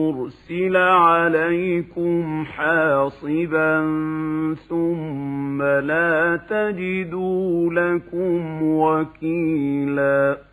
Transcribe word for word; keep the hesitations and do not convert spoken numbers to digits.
يرسل عليكم حاصبا ثم لا تجدوا لكم وكيلا.